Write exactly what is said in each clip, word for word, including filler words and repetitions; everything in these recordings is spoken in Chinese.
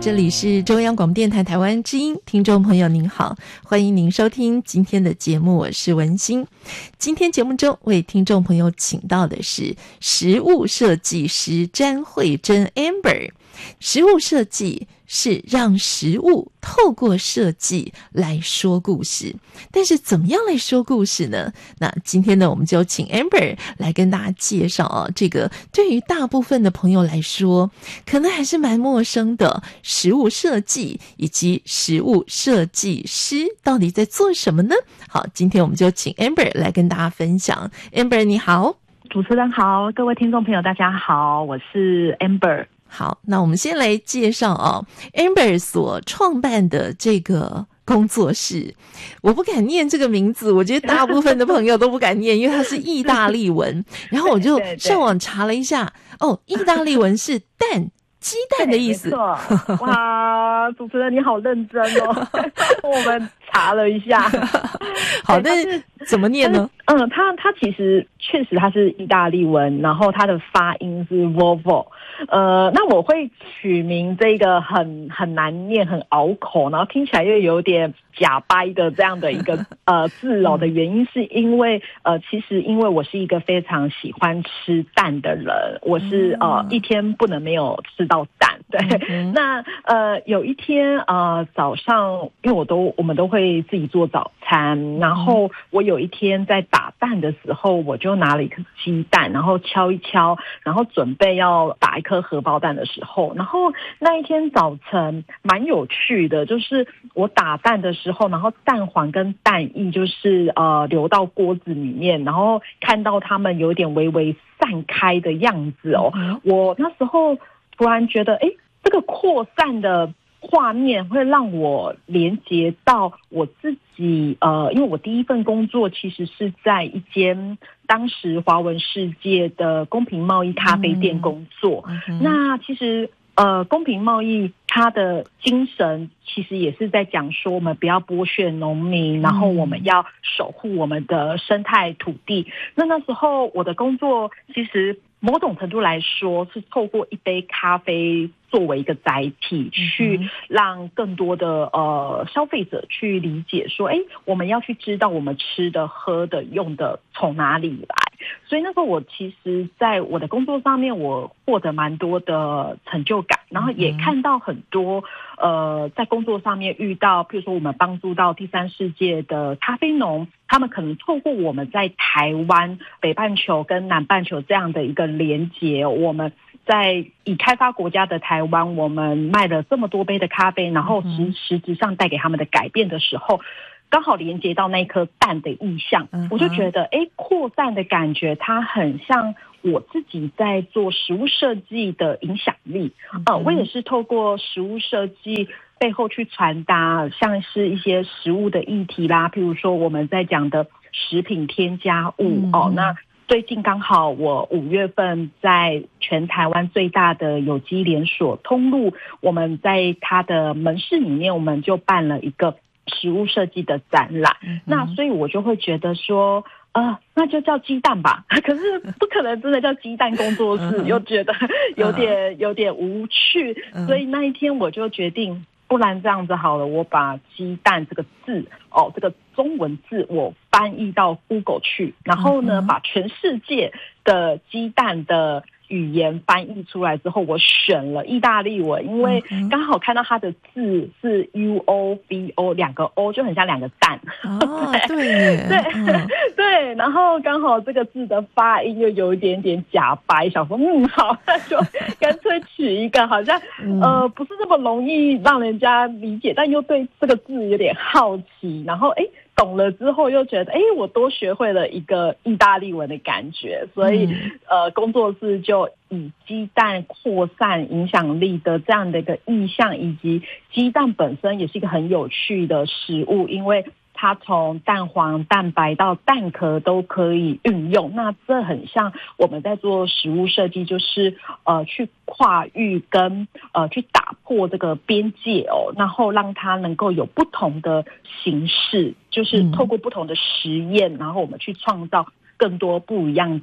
这里是中央广播电台台湾之音，听众朋友您好，欢迎您收听今天的节目，我是文心。今天节目中为听众朋友请到的是食物设计师詹慧珍 Amber。 食物设计是让食物透过设计来说故事，但是怎么样来说故事呢？那今天呢，我们就请 Amber 来跟大家介绍啊，这个对于大部分的朋友来说可能还是蛮陌生的食物设计以及食物设计师到底在做什么呢？好，今天我们就请 Amber 来跟大家分享。 Amber 你好。 主持人好，各位听众朋友大家好，我是 Amber。 好，那我们先来介绍哦 Amber 所创办的这个工作室。我不敢念这个名字，我觉得大部分的朋友都不敢念，因为它是意大利文。然后我就上网查了一下，哦，意大利文是蛋。鸡蛋的意思。 哇，主持人你好认真哦。我们查了一下。 好，但是怎么念呢？ 嗯，它它其实确实它是意大利文，然后它的发音是 Volvo。呃，那我会取名这个很很难念、很拗口，然后听起来又有点假掰的这样的一个呃字哦的原因，是因为呃，其实因为我是一个非常喜欢吃蛋的人，我是呃一天不能没有吃到蛋。对，嗯、那呃有一天呃早上，因为我都我们都会自己做早餐，然后我有一天在打蛋的时候，我就拿了一颗鸡蛋，然后敲一敲，然后准备要打一颗荷包蛋的时候，然后那一天早晨蛮有趣的，就是我打蛋的时候，然后蛋黄跟蛋液就是呃流到锅子里面，然后看到它们有点微微散开的样子哦，嗯、我那时候突然觉得，哎，这个扩散的画面会让我连接到我自己，呃，因为我第一份工作其实是在一间当时华文世界的公平贸易咖啡店工作。嗯、那其实呃，公平贸易它的精神其实也是在讲说，我们不要剥削农民，然后我们要守护我们的生态土地。那那时候我的工作其实某种程度来说是透过一杯咖啡作为一个载体，去让更多的呃消费者去理解说，哎，我们要去知道我们吃的、喝的、用的从哪里来。所以那时候我其实在我的工作上面，我获得蛮多的成就感，然后也看到很多呃在工作上面遇到，譬如说我们帮助到第三世界的咖啡农，他们可能透过我们在台湾北半球跟南半球这样的一个连结，我们在已开发国家的台湾，我们卖了这么多杯的咖啡，然后实实质上带给他们的改变的时候，刚好连接到那颗蛋的意象，嗯、我就觉得，哎，扩散的感觉，它很像我自己在做食物设计的影响力。嗯、呃，我也是透过食物设计背后去传达，像是一些食物的议题啦，譬如说我们在讲的食品添加物、嗯、哦，那最近刚好我五月份在全台湾最大的有机连锁通路，我们在它的门市里面，我们就办了一个食物设计的展览。嗯、那所以我就会觉得说，呃，那就叫鸡蛋吧。可是不可能真的叫鸡蛋工作室，又觉得有点有点无趣。所以那一天我就决定，不然这样子好了，我把鸡蛋这个字哦，这个中文字我翻译到 Google 去，然后呢，把全世界的鸡蛋的语言翻译出来之后，我选了意大利文，因为刚好看到它的字是 U O V O 两个 O， 就很像两个蛋。 哦，对耶， 对、嗯、对，然后刚好这个字的发音又有一点点假白，想说嗯好，那就干脆取一个好像、嗯、呃不是那么容易让人家理解，但又对这个字有点好奇，然后哎。懂了之后又觉得，哎，我多学会了一个意大利文的感觉，所以、嗯、呃，工作室就以鸡蛋扩散影响力的这样的一个意向，以及鸡蛋本身也是一个很有趣的食物，因为它从蛋黄、蛋白到蛋壳都可以运用。那这很像我们在做食物设计，就是呃去跨域跟呃去打破这个边界哦，然后让它能够有不同的形式，就是透过不同的实验，嗯、然后我们去创造更多不一样的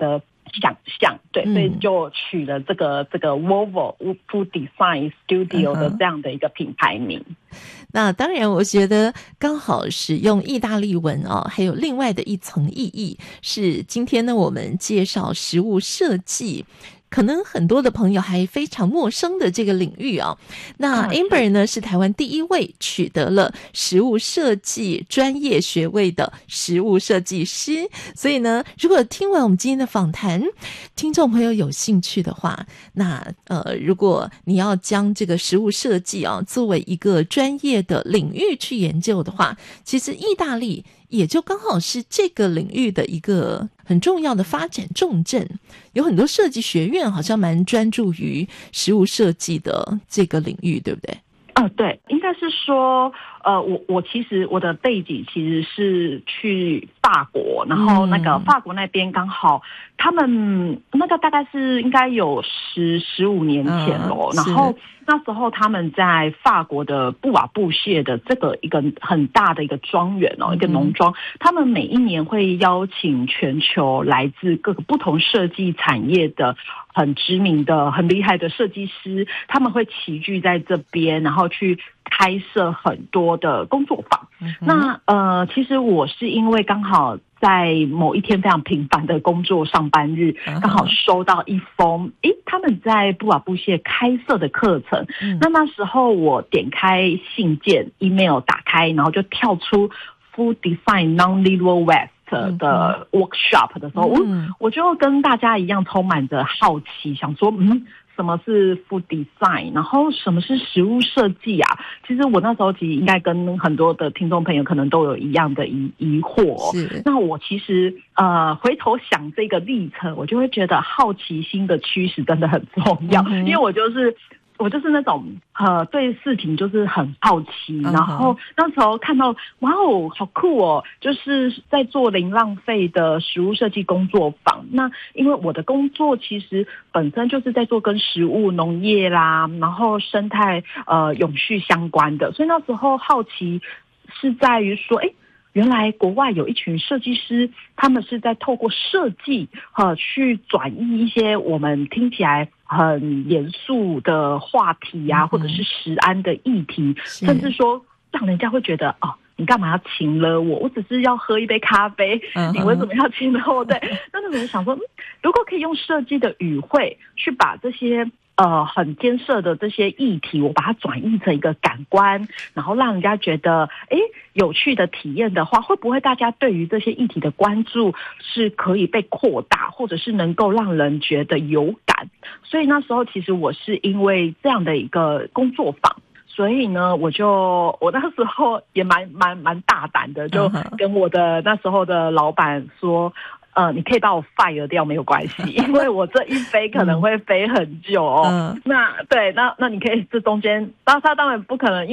想象，对，所以就取了这个这个 Volvo Food Design Studio 的这样的一个品牌名。嗯， 那当然我觉得刚好使用意大利文哦，还有另外的一层意义，是今天呢我们介绍食物设计可能很多的朋友还非常陌生的这个领域啊、哦。那 Amber 呢是台湾第一位取得了食物设计专业学位的食物设计师，所以呢如果听完我们今天的访谈，听众朋友有兴趣的话，那呃如果你要将这个食物设计啊作为一个专业的领域去研究的话，其实意大利也就刚好是这个领域的一个很重要的发展重镇，有很多设计学院好像蛮专注于食物设计的这个领域，对不对？ 呃，对，应该是说，呃，我我其实我的背景其实是去法国，然后那个法国那边刚好他们那个大概是应该有十十五年前咯、嗯，然后那时候他们在法国的布瓦布谢的这个一个很大的一个庄园哦，一个农庄，他们每一年会邀请全球来自各个不同设计产业的很知名的、很厉害的设计师，他们会齐聚在这边，然后去开设很多的工作坊。嗯、那呃，其实我是因为刚好在某一天非常平凡的工作上班日，刚好收到一封，诶，他们在布瓦布谢开设的课程。嗯、那那时候我点开信件 email 打开，然后就跳出 Food Design Non-Literal West的 workshop 的时候，嗯、我我就跟大家一样充满着好奇，想说嗯什么是 food design， 然后什么是食物设计啊？其实我那时候其实应该跟很多的听众朋友可能都有一样的疑疑惑。是，那我其实呃回头想这个历程，我就会觉得好奇心的驱使真的很重要，嗯、因为我就是我就是那种呃对事情就是很好奇，然后那时候看到哇哦好酷哦，就是在做零浪费的食物设计工作坊。那因为我的工作其实本身就是在做跟食物、农业啦，然后生态呃永续相关的，所以那时候好奇是在于说，哎，原来国外有一群设计师，他们是在透过设计呃去转移一些我们听起来很严肃的话题啊，嗯、或者是食安的议题，甚至说让人家会觉得哦，你干嘛要请了我？我只是要喝一杯咖啡，嗯、你为什么要请了我？对，那那种想说，嗯，如果可以用设计的语汇去把这些呃很艰涩的这些议题，我把它转译成一个感官，然后让人家觉得诶有趣的体验的话，会不会大家对于这些议题的关注是可以被扩大，或者是能够让人觉得有感？所以那时候其实我是因为这样的一个工作坊，所以呢，我就我那时候也蛮蛮蛮大胆的，就跟我的那时候的老板说，呃，你可以把我 fire 掉没有关系，因为我这一飞可能会飞很久哦。嗯、那对，那那你可以这中间，当他当然不可能。